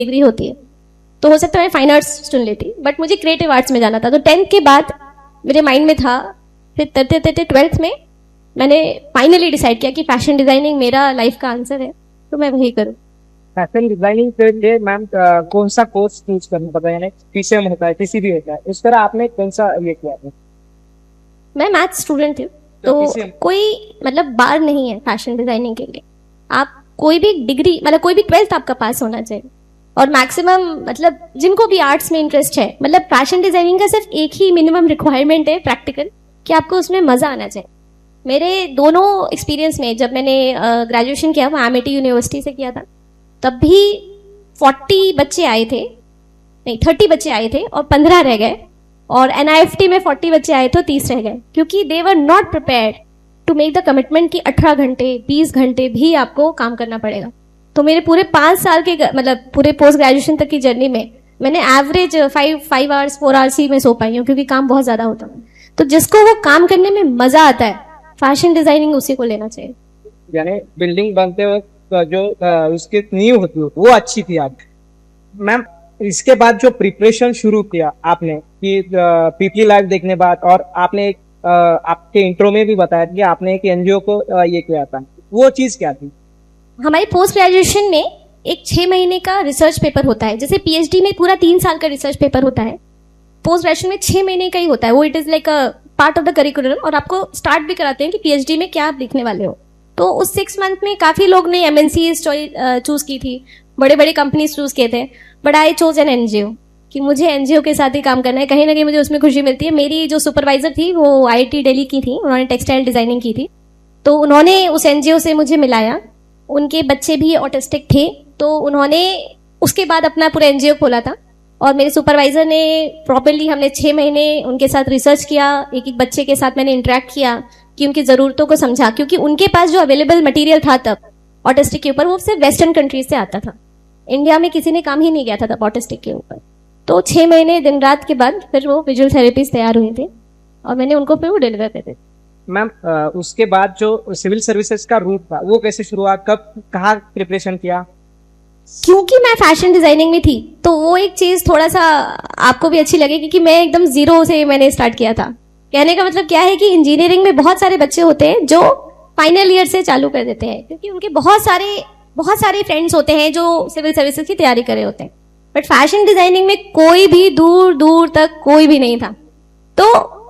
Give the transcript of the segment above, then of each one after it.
Degree होती है, तो हो सकता है मैं फाइन आर्ट्स चुन लेती, बट मुझे क्रिएटिव आर्ट्स में जाना था। तो 10th के बाद मेरे माइंड में था, फिर तरते तरते 12th में मैंने फाइनली डिसाइड किया कि फैशन डिजाइनिंग मेरा लाइफ का आंसर है, तो मैं वही करूँ। फैशन डिजाइनिंग के लिए मैम कौन सा कोर्स चूज करना पड़ता है, यानी पीसीएम होता है, पीसीबी होता है, इस तरह आपने कौन सा ये किया है? मैं मैथ स्टूडेंट थी, तो कोई मतलब बार नहीं है फैशन डिजाइनिंग के लिए। आप कोई भी डिग्री मतलब कोई भी 12th आपका पास होना चाहिए, और मैक्सिमम मतलब जिनको भी आर्ट्स में इंटरेस्ट है, मतलब फैशन डिजाइनिंग का सिर्फ एक ही मिनिमम रिक्वायरमेंट है प्रैक्टिकल, कि आपको उसमें मजा आना चाहिए। मेरे दोनों एक्सपीरियंस में जब मैंने ग्रेजुएशन किया, वो एमआईटी यूनिवर्सिटी से किया था, तब भी 40 बच्चे आए थे, नहीं 30 बच्चे आए थे और 15 रह गए, और एनआईएफटी में 40 बच्चे आए तो 30 रह गए, क्योंकि दे were not prepared to make the commitment कि 18 घंटे 20 घंटे भी आपको काम करना पड़ेगा। तो मेरे पूरे 5 साल के मतलब पूरे पोस्ट ग्रेजुएशन तक की जर्नी में मैंने एवरेज 5 आवर्स 4 आवर्स ही मैं सो पाई हूँ, क्योंकि काम बहुत ज्यादा होता है। तो जिसको वो काम करने में मजा आता है, फैशन डिजाइनिंग उसी को लेना चाहिए। यानी बिल्डिंग बनते वक्त जो उसकी नींव होती है वो अच्छी थी आप। मैम इसके बाद जो प्रिपरेशन शुरू किया आपने कि पीपली लाइव देखने बाद, और आपने आपके इंट्रो में भी बताया कि आपने एक एनजीओ को ये किया था, वो चीज क्या थी? हमारी पोस्ट ग्रेजुएशन में एक 6 महीने का रिसर्च पेपर होता है, जैसे पीएचडी में पूरा 3 साल का रिसर्च पेपर होता है, पोस्ट ग्रेजुएशन में 6 महीने का ही होता है। वो it is like a part of the curriculum, और आपको स्टार्ट भी कराते हैं कि पीएचडी में क्या आप लिखने वाले हो। तो उस 6 मंथ में काफी लोग ने एमएनसी चूज की थी, बड़े बड़े कंपनीज चूज किए थे, but I chose an NGO, कि मुझे एनजीओ के साथ ही काम करना है। कहीं ना कहीं मुझे उसमें खुशी मिलती है। मेरी जो सुपरवाइजर थी वो आईआईटी दिल्ली की थी, उन्होंने टेक्सटाइल डिजाइनिंग की थी, तो उन्होंने उस एनजीओ से मुझे मिलाया। उनके बच्चे भी ऑटिस्टिक थे, तो उन्होंने उसके बाद अपना पूरा एनजीओ खोला था, और मेरे सुपरवाइजर ने प्रॉपरली, हमने 6 महीने उनके साथ रिसर्च किया, एक एक बच्चे के साथ मैंने इंटरेक्ट किया कि उनकी जरूरतों को समझा, क्योंकि उनके पास जो अवेलेबल मटेरियल था तब ऑटिस्टिक के ऊपर, वो सिर्फ वेस्टर्न कंट्रीज से आता था। इंडिया में किसी ने काम ही नहीं किया था तब ऑटिस्टिक के ऊपर। तो 6 महीने दिन रात के बाद फिर वो विजुअल थेरेपीज तैयार हुए थे, और मैंने उनको फिर वो डिलीवर कर दी। मैम उसके बाद जो सिविल सर्विसेज का रूट था वो कैसे शुरू हुआ, कब कहाँ प्रिपरेशन किया? क्योंकि मैं फैशन डिजाइनिंग में थी, तो वो एक चीज थोड़ा सा आपको भी अच्छी लगे, क्योंकि मैं एकदम जीरो से मैंने स्टार्ट किया था। कहने का मतलब क्या है कि इंजीनियरिंग में बहुत सारे बच्चे होते हैं जो फाइनल ईयर से चालू कर देते हैं, क्योंकि उनके बहुत सारे फ्रेंड्स होते हैं जो सिविल सर्विसेज की तैयारी कर रहे होते हैं, बट फैशन डिजाइनिंग में कोई भी दूर दूर तक कोई भी नहीं था। तो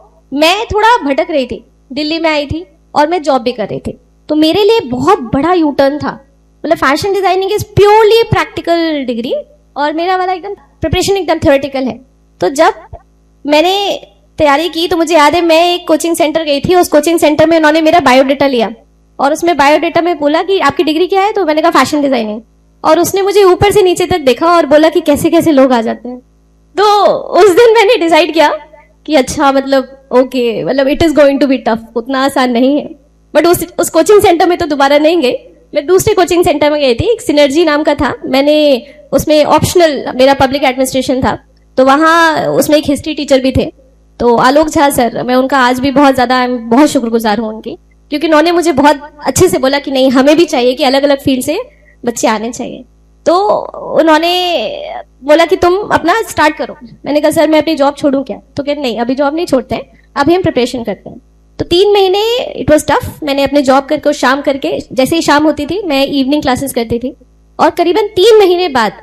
मैं थोड़ा भटक रही थी, दिल्ली में आई थी और मैं जॉब भी कर रही थी, तो मेरे लिए बहुत बड़ा यू टर्न था। मतलब fashion designing is purely practical degree, और मेरा वाला एकदम प्रिपरेशन एकदम थ्योरेटिकल है। तो जब मैंने तैयारी की, तो मुझे याद है मैं एक कोचिंग सेंटर गई थी, उस कोचिंग सेंटर में उन्होंने मेरा बायोडेटा लिया, और उसमें बायोडेटा में बोला कि आपकी डिग्री क्या है, तो मैंने कहा फैशन डिजाइनिंग, और उसने मुझे ऊपर से नीचे तक देखा और बोला कि कैसे कैसे लोग आ जाते हैं। तो उस दिन मैंने डिसाइड किया कि अच्छा, मतलब ओके, मतलब it is going to be tough, उतना आसान नहीं है। बट उस कोचिंग सेंटर में तो दोबारा नहीं गई, मैं दूसरे कोचिंग सेंटर में गई थी, एक सिनर्जी नाम का था, मैंने उसमें ऑप्शनल मेरा पब्लिक एडमिनिस्ट्रेशन था, तो वहाँ उसमें एक हिस्ट्री टीचर भी थे, तो आलोक झा सर, मैं उनका आज भी बहुत शुक्रगुजार हूँ उनकी, क्योंकि उन्होंने मुझे बहुत अच्छे से बोला कि नहीं, हमें भी चाहिए कि अलग अलग फील्ड से बच्चे आने चाहिए। तो उन्होंने बोला कि तुम अपना स्टार्ट करो। मैंने कहा सर मैं अपनी जॉब छोड़ूं क्या? तो कहते नहीं, अभी जॉब नहीं छोड़ते हैं, अभी हम प्रिपरेशन करते हैं। तो 3 महीने इट वाज टफ। मैंने अपने जॉब करके शाम करके, जैसे ही शाम होती थी मैं इवनिंग क्लासेस करती थी, और करीबन 3 महीने बाद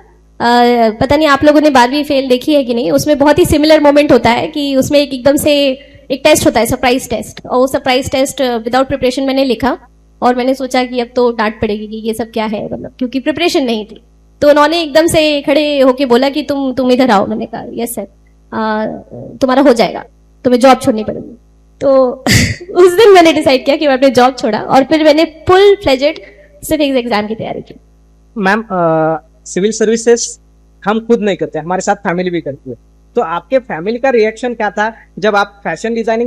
पता नहीं आप लोगों ने 12वीं फेल देखी है कि नहीं, उसमें बहुत ही सिमिलर मोमेंट होता है कि उसमें एकदम से एक टेस्ट होता है, सरप्राइज टेस्ट, और वो सरप्राइज टेस्ट विदाउट प्रिपरेशन मैंने लिखा, और मैंने सोचा कि अब तो डांट पड़ेगी कि ये सब क्या है, मतलब क्योंकि प्रिपरेशन नहीं थी। तो उन्होंने एकदम से खड़े होके बोला कि तुम इधर आओ। मैंने कहा यस सर, तुम्हारा हो जाएगा, तुम्हें जॉब छोड़नी पड़ेगी। तो उस दिन मैंने डिसाइड किया कि मैं अपनी जॉब छोड़ा, और फिर मैंने फुल फ्लेजेड सिविक्स एग्जाम की तैयारी की। मैम सिविल सर्विसेज हम खुद नहीं करते, हमारे साथ फैमिली भी करती है, तो आपके फैमिली का रिएक्शन क्या था जब आप फैशन डिजाइनिंग